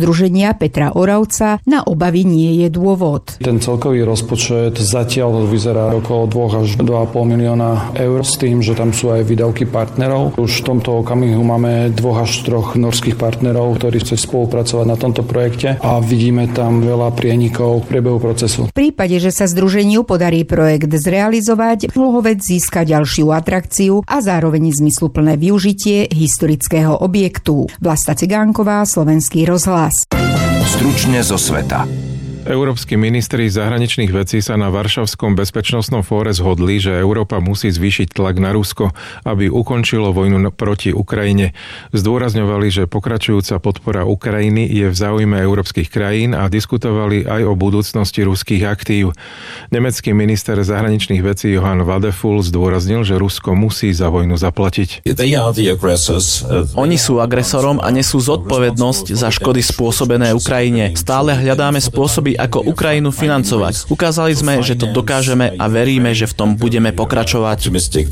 združenia Petra Oravca na obavy nie je dôvod. Ten celkový rozpočet zatiaľ vyzerá okolo 2 až 2,5 milióna eur s tým, že tam sú aj výdavky partnerov. Už v tomto okamihu máme 2 až 3 norských partnerov, ktorí chcú spolupracovať na tomto projekte a vidíme tam veľa prienikov v priebehu procesu. V prípade, že sa združeniu podarí projekt zrealizovať, mohol vec získať ďalšiu atrakciu a zároveň zmysluplné využitie historického objektu. Vlasta Cigánková, Slovenský rozhlas. Stručne zo sveta. Európski ministri zahraničných vecí sa na Varšavskom bezpečnostnom fóre zhodli, že Európa musí zvýšiť tlak na Rusko, aby ukončilo vojnu proti Ukrajine. Zdôrazňovali, že pokračujúca podpora Ukrajiny je v záujme európskych krajín a diskutovali aj o budúcnosti ruských aktív. Nemecký minister zahraničných vecí Johann Wadefull zdôraznil, že Rusko musí za vojnu zaplatiť. Oni sú agresorom a nesú zodpovednosť za škody spôsobené Ukrajine. Stále hľadáme spôsoby, ako Ukrajinu financovať. Ukázali sme, že to dokážeme a veríme, že v tom budeme pokračovať.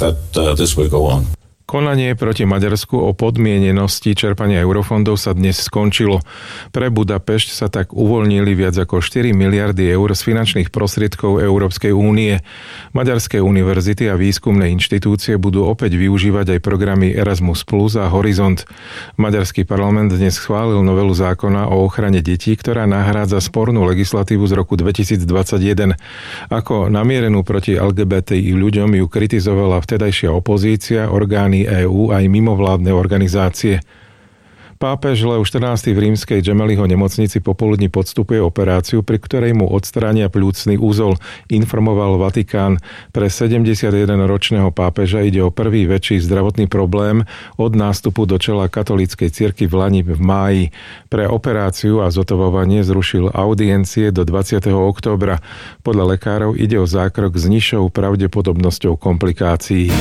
Konanie proti Maďarsku o podmienenosti čerpania eurofondov sa dnes skončilo. Pre Budapešť sa tak uvoľnili viac ako 4 miliardy eur z finančných prostriedkov Európskej únie. Maďarské univerzity a výskumné inštitúcie budú opäť využívať aj programy Erasmus Plus a Horizont. Maďarský parlament dnes schválil novelu zákona o ochrane detí, ktorá nahrádza spornú legislatívu z roku 2021. Ako namierenú proti LGBTI ľuďom ju kritizovala vtedajšia opozícia, orgány EÚ aj mimovládne organizácie. Pápež Leo XIV v rímskej Gemelliho nemocnici popoludní podstupuje operáciu, pri ktorej mu odstránia pľúcny úzol, informoval Vatikán. Pre 71-ročného pápeža ide o prvý väčší zdravotný problém od nástupu do čela katolíckej cirkvi v lani v máji. Pre operáciu a zotovovanie zrušil audiencie do 20. októbra. Podľa lekárov ide o zákrok s nižšou pravdepodobnosťou komplikácií.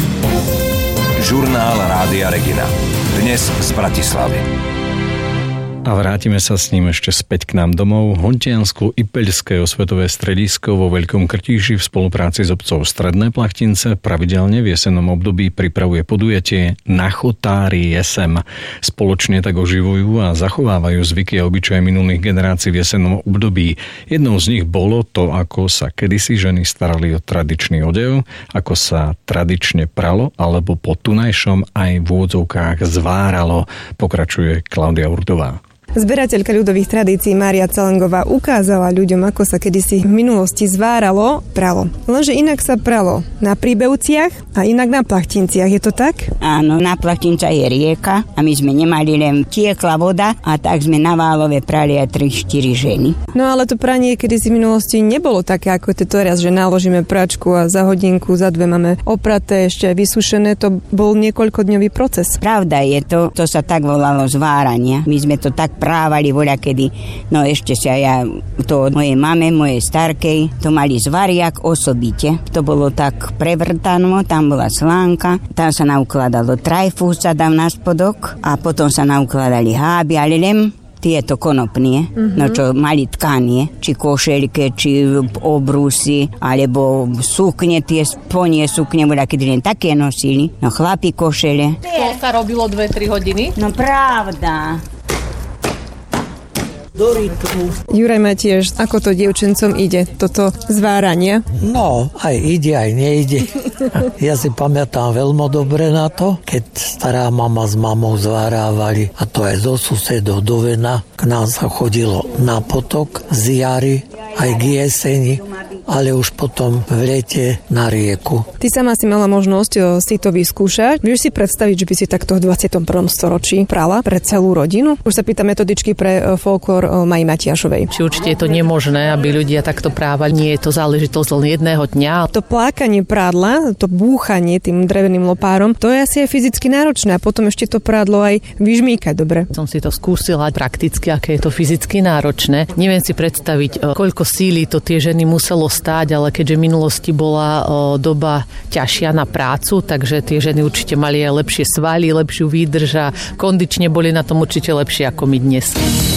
Žurnál Rádia Regina. Dnes z Bratislavy. A vrátime sa s ním ešte späť k nám domov. Hontiansko-Ipeľské osvetové stredisko vo Veľkom Krtíši v spolupráci s obcov Stredné Plachtince pravidelne v jesennom období pripravuje podujatie Na chotári jesem. Spoločne tak oživujú a zachovávajú zvyky a obyčaje minulých generácií v jesennom období. Jednou z nich bolo to, ako sa kedysi ženy starali o tradičný odev, ako sa tradične pralo alebo po tunajšom aj v úvodzovkách zváralo, pokračuje Klaudia Urdová. Zberateľka ľudových tradícií Mária Celengová ukázala ľuďom, ako sa kedysi v minulosti zváralo, pralo. Lenže inak sa pralo na Príbevciach a inak na Plachtinciach. Je to tak? Áno, na Plachtincach je rieka a my sme nemali len tiekla voda a tak sme na Válove prali aj 3-4 ženy. No ale to pranie kedysi v minulosti nebolo také ako to teraz, že naložíme pračku a za hodinku, za dve máme opraté, ešte vysušené. To bol niekoľkodňový proces. Pravda je to sa tak volalo zvárania. My sme to tak právali voľakedy. No ešte sa ja to od mojej mame, mojej starkej, to mali zvariak osobite. To bolo tak prevrtano, tam bola slánka, tam sa naukladalo trajfús, sa dám na spodok a potom sa naukladali háby, ale len tieto konopnie, no čo mali tkanie, či košelke, či obrusy, alebo sukne, tie sponie sukne, voľakedy len také nosili. No chlapi košele. To sa robilo 2-3 hodiny? No pravda. Juraj Matiež, ako to dievčencom ide, toto zváranie? No, aj ide, aj nejde. Ja si pamätám veľmi dobre na to, keď stará mama s mamou zvárávali, a to aj zo susedov do Vena. K nám sa chodilo na potok z jary, aj k jeseni, ale už potom v lete na rieku. Ty sama si mala možnosť si to vyskúšať. Vieš si predstaviť, že by si takto v 21. storočí prala pre celú rodinu? Už sa pýtam metodičky pre folklór Maji Matiašovej. Či určite je to nemožné, aby ľudia takto právali. Nie je to záležitosť len jedného dňa. To plákanie prádla, to búchanie tým dreveným lopárom, to je asi aj fyzicky náročné a potom ešte to prádlo aj vyžmýkať dobre. Som si to skúsila prakticky, aké je to fyzicky náročné. Neviem si predstaviť, koľko síly to tie ženy muselo stáť, ale keďže v minulosti bola doba ťažšia na prácu, takže tie ženy určite mali aj lepšie svaly, lepšiu výdrž a kondične boli na tom určite lepšie ako my dnes.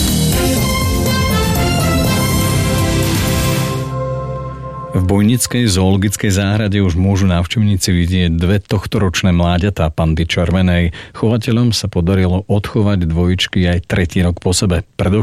V Bojnickej zoologickej záhrade už môžu návštevníci vidieť 2 tohtoročné mláďatá pandy červenej. Chovateľom sa podarilo odchovať dvojičky aj 3. rok po sebe.